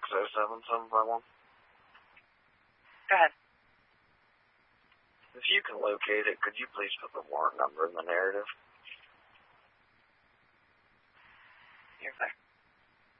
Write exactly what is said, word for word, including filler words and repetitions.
six oh seven seven five one. Go ahead. If you can locate it, could you please put the warrant number in the narrative?